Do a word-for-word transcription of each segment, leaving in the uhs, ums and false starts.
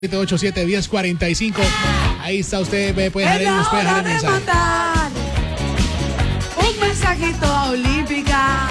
siete ocho siete, diez cuarenta y cinco. Ahí está, usted me puede dejar, nos puede dejar el mensaje. Mandar un mensajito a Olímpica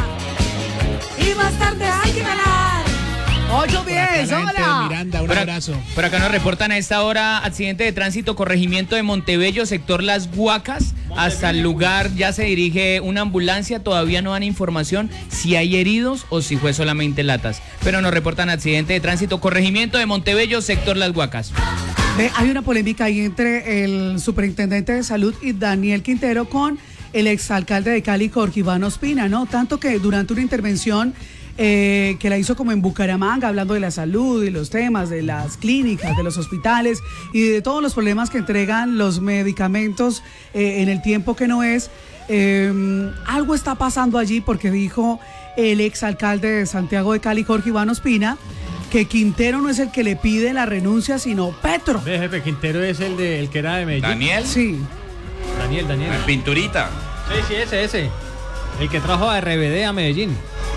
y más tarde hay que ganar. ocho diez, hola. Miranda, un por, abrazo. Por acá nos reportan a esta hora accidente de tránsito, corregimiento de Montebello, sector Las Guacas. Hasta el lugar ya se dirige una ambulancia, todavía no dan información si hay heridos o si fue solamente latas. Pero nos reportan accidente de tránsito, corregimiento de Montebello, sector Las Guacas. Ve, hay una polémica ahí entre el superintendente de salud y Daniel Quintero con el exalcalde de Cali, Jorge Iván Ospina, ¿no? Tanto que durante una intervención Eh, que la hizo como en Bucaramanga, hablando de la salud y los temas de las clínicas, de los hospitales y de todos los problemas que entregan los medicamentos eh, en el tiempo que no es. Eh, algo está pasando allí porque dijo el exalcalde de Santiago de Cali, Jorge Iván Ospina, que Quintero no es el que le pide la renuncia, sino Petro. Ve, jefe, Quintero es el, de, el que era de Medellín. ¿Daniel? Sí. Daniel, Daniel. Pinturita. Sí, sí, ese, ese. El que trajo a R B D a Medellín.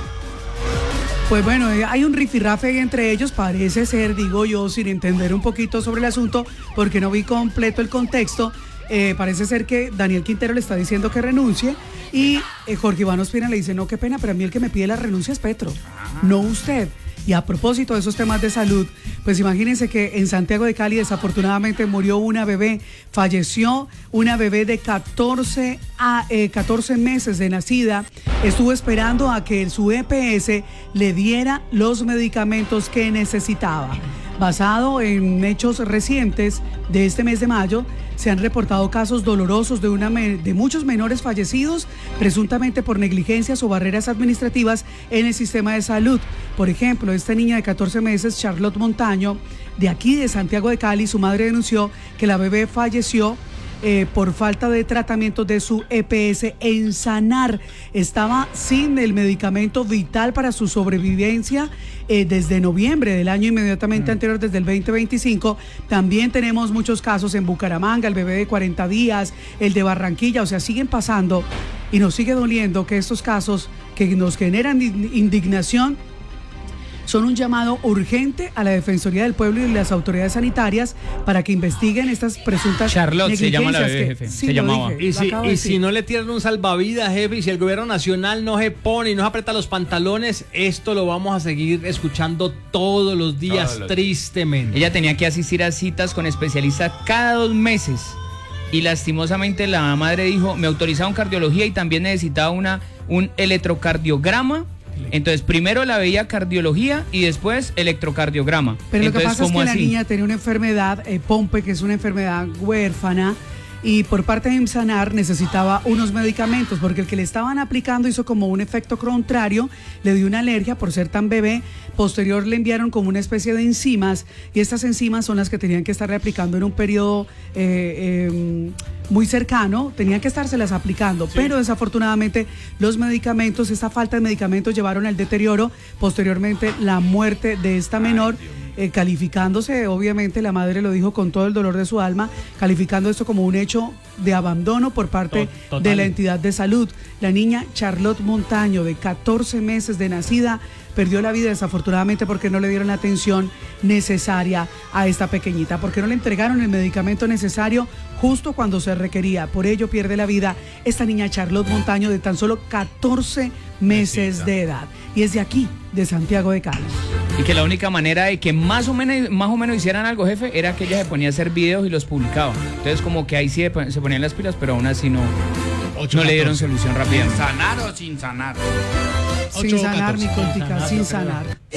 Pues bueno, hay un rifirrafe ahí entre ellos, parece ser, digo yo, sin entender un poquito sobre el asunto, porque no vi completo el contexto. Eh, parece ser que Daniel Quintero le está diciendo que renuncie y eh, Jorge Iván Ospina le dice, no, qué pena, pero a mí el que me pide la renuncia es Petro, no usted. Y a propósito de esos temas de salud, pues imagínense que en Santiago de Cali desafortunadamente murió una bebé, falleció una bebé de catorce, a, eh, catorce meses de nacida, estuvo esperando a que su E P S le diera los medicamentos que necesitaba. Basado en hechos recientes de este mes de mayo, se han reportado casos dolorosos de, una, de muchos menores fallecidos, presuntamente por negligencias o barreras administrativas en el sistema de salud. Por ejemplo, esta niña de catorce meses, Charlotte Montaño, de aquí de Santiago de Cali, su madre denunció que la bebé falleció Eh, por falta de tratamiento de su E P S en Sanar. Estaba sin el medicamento vital para su sobrevivencia eh, desde noviembre del año inmediatamente mm. anterior, desde el veinte veinticinco. También tenemos muchos casos en Bucaramanga, el bebé de cuarenta días, el de Barranquilla, o sea, siguen pasando y nos sigue doliendo que estos casos que nos generan indignación son un llamado urgente a la Defensoría del Pueblo y las autoridades sanitarias para que investiguen estas presuntas Charlotte se llama la bebé, que, jefe. Sí, se llamaba. Dije, y si, de y si no le tiran un salvavidas, jefe, y si el gobierno nacional no se pone y no se aprieta los pantalones, esto lo vamos a seguir escuchando todos los días, todos los... tristemente. Ella tenía que asistir a citas con especialistas cada dos meses. Y lastimosamente la madre dijo, me autorizaron cardiología y también necesitaba una, un electrocardiograma. Entonces, primero la veía cardiología y después electrocardiograma. Pero Entonces, lo que pasa es que así? la niña tenía una enfermedad, eh, Pompe, que es una enfermedad huérfana, y por parte de Sanar necesitaba unos medicamentos, porque el que le estaban aplicando hizo como un efecto contrario, le dio una alergia por ser tan bebé. Posterior le enviaron como una especie de enzimas, y estas enzimas son las que tenían que estarle aplicando en un periodo eh, eh, muy cercano, tenían que estárselas aplicando, sí. Pero desafortunadamente los medicamentos, esta falta de medicamentos llevaron al deterioro, posteriormente la muerte de esta menor. Eh, calificándose, obviamente la madre lo dijo con todo el dolor de su alma, calificando esto como un hecho de abandono por parte Total. de la entidad de salud. La niña Charlotte Montaño, de catorce meses de nacida, perdió la vida desafortunadamente porque no le dieron la atención necesaria a esta pequeñita, porque no le entregaron el medicamento necesario justo cuando se requería. Por ello pierde la vida esta niña Charlotte Montaño, de tan solo catorce meses de edad, y es de aquí, de Santiago de Cali. Y que la única manera de que más o menos más o menos hicieran algo, jefe, era que ella se ponía a hacer videos y los publicaba. Entonces como que ahí sí se ponían las pilas, pero aún así no, no le dieron solución rápida. ¿Sanar o sin sanar? Sin sanar, Nicoltica, sin sanar.